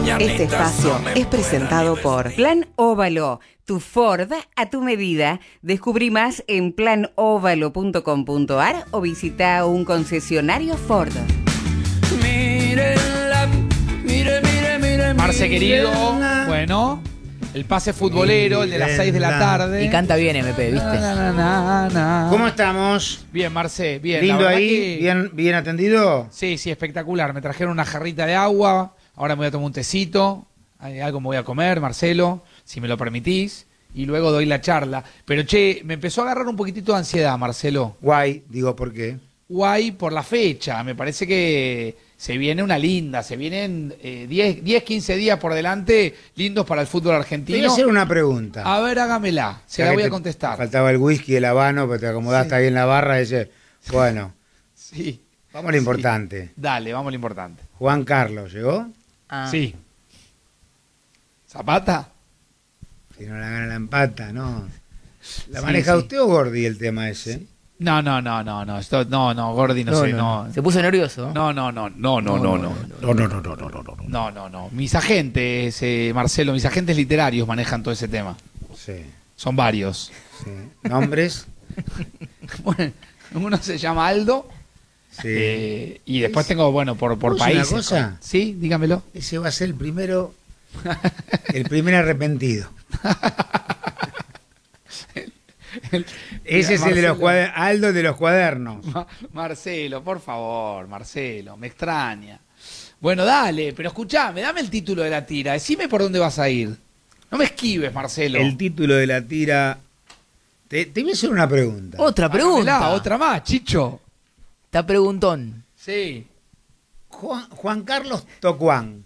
Este espacio es presentado por Plan Óvalo, tu Ford a tu medida. Descubrí más en planovalo.com.ar o visita un concesionario Ford. Marce querido, bueno, el pase futbolero, el de las 6 de la tarde. Y canta bien MP, ¿viste? ¿Cómo estamos? Bien, Marce, bien. ¿Lindo ahí? Que... ¿Bien atendido? Sí, espectacular. Me trajeron una jarrita de agua, ahora me voy a tomar un tecito, algo me voy a comer, Marcelo, si me lo permitís, y luego doy la charla. Pero che, me empezó a agarrar un poquitito de ansiedad, Marcelo. Guay, digo, ¿por qué? Guay por la fecha, me parece que se viene una linda, se vienen 10, 15 días por delante lindos para el fútbol argentino. Te voy a hacer una pregunta. A ver, hágamela, se la voy a contestar. Faltaba el whisky, el habano, pero te acomodaste ahí en la barra y dices, bueno, sí, vamos a lo importante. Dale, vamos a lo importante. Juan Carlos, ¿llegó? Sí. ¿Zapata? Si no la gana la empata, ¿no? ¿La Sí, maneja sí. usted o Gordi el tema ese? Sí. No, Gordi no sé, no. Se puso nervioso. No. Mis agentes, Marcelo, mis agentes literarios manejan todo ese tema. Sí. Son varios. Sí. ¿Nombres? Bueno, uno se llama Aldo. Sí. Y después tengo, bueno, por ¿Puedo decir países. una cosa? Sí, dígamelo. Ese va a ser el primer arrepentido. Ese es el de los cuadernos, Aldo de los cuadernos. Marcelo, por favor, Marcelo, me extraña. Bueno, dale, pero escuchame, dame el título de la tira, decime por dónde vas a ir. No me esquives, Marcelo. El título de la tira... Te voy a hacer una pregunta. Otra pregunta. Hágamela, otra más, Chicho. Está preguntón. Sí. Juan Carlos Tocuán.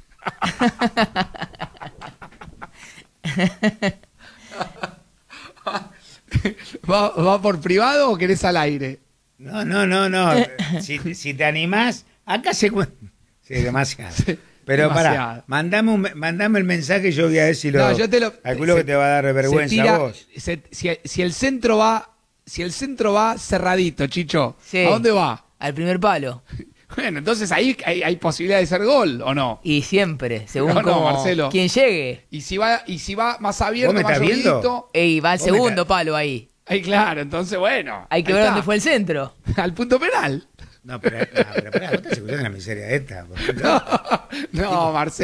¿Va por privado o querés al aire? No. Si te animás, acá se cuenta. Sí, demasiado. Sí, Pero demasiado. pará, mandame el mensaje y yo voy a ver si lo... No, yo te lo... Calculo que te va a dar vergüenza a vos. Si el centro va cerradito, Chicho, Sí. ¿a dónde va? Al primer palo. Bueno, entonces ahí hay posibilidad de ser gol, ¿o no? Y siempre, según No, como Marcelo. quien llegue. Y si va más abierto, ¿Vos me más estás viendo? solidito, Ey, va al Vos me segundo estás- palo ahí. ahí claro, entonces bueno. Hay que ahí ver está. dónde fue el centro. Al punto penal. No, pero pará, vos estás escuchando la miseria esta. No, Marcelo.